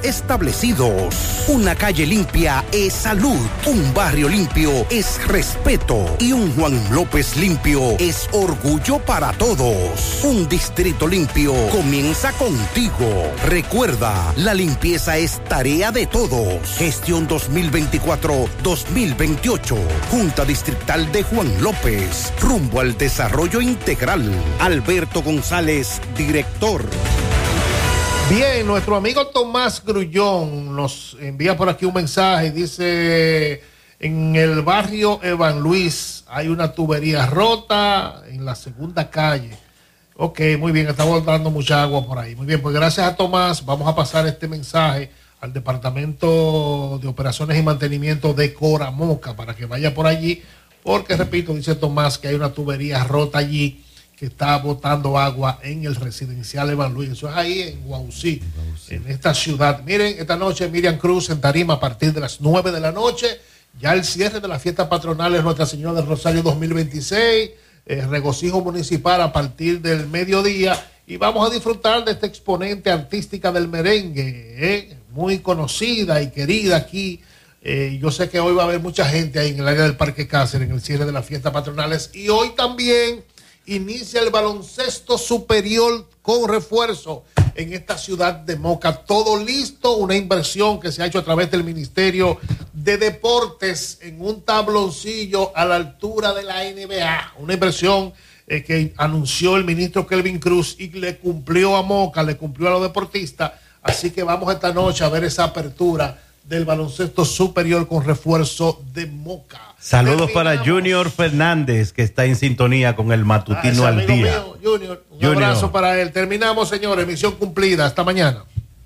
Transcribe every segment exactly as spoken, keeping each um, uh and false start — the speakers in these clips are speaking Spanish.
establecidos. Una calle limpia es salud, un barrio limpio es respeto y un Juan López limpio es orgullo para todos. Un distrito limpio comienza contigo. Recuerda, la limpieza es tarea de todos. Gestión dos mil veinticuatro dos mil veintiocho. Junta Distrital de Juan López. Rumbo al desarrollo integral. Alberto González, director. Bien, nuestro amigo Tomás Grullón nos envía por aquí un mensaje. Dice, en el barrio Evan Luis hay una tubería rota en la segunda calle. Ok, muy bien, estamos dando mucha agua por ahí. Muy bien, pues gracias a Tomás. Vamos a pasar este mensaje al Departamento de Operaciones y Mantenimiento de Coramoca para que vaya por allí, porque repito, dice Tomás que hay una tubería rota allí que está botando agua en el residencial Evan Luis. Eso es ahí en Guaucí, en esta ciudad. Miren, esta noche Miriam Cruz en tarima a partir de las nueve de la noche. Ya el cierre de la fiesta patronal es Nuestra Señora del Rosario dos mil veintiséis. Eh, regocijo municipal a partir del mediodía. Y vamos a disfrutar de esta exponente artística del merengue, eh, muy conocida y querida aquí. Eh, yo sé que hoy va a haber mucha gente ahí en el área del Parque Cáceres en el cierre de las fiestas patronales. Y hoy también inicia el baloncesto superior con refuerzo en esta ciudad de Moca. Todo listo, una inversión que se ha hecho a través del Ministerio de Deportes en un tabloncillo a la altura de la N B A. Una inversión eh, que anunció el ministro Kelvin Cruz y le cumplió a Moca, le cumplió a los deportistas. Así que vamos esta noche a ver esa apertura del baloncesto superior con refuerzo de Moca. Saludos para Junior Fernández, que está en sintonía con el matutino ah, al día. Mío, Junior, un Junior. abrazo para él. Terminamos, señores. Misión cumplida. Hasta mañana.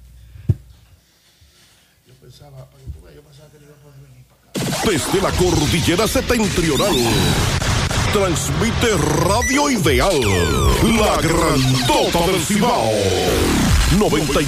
Yo pensaba, yo pensaba que le iba a poder venir para acá. Desde la cordillera septentrional, transmite Radio Ideal, la grandota del Cibao. noventa y